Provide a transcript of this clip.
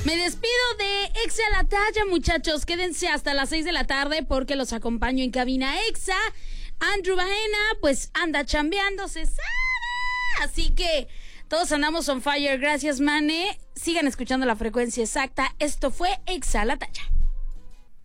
Me despido de Exa la Talla, muchachos. Quédense hasta las 6 de la tarde porque los acompaño en cabina Exa. Andrew Baena, pues anda chambeando, se sabe. Así que todos andamos on fire. Gracias, Mane. Sigan escuchando la frecuencia exacta. Esto fue Exa la Talla.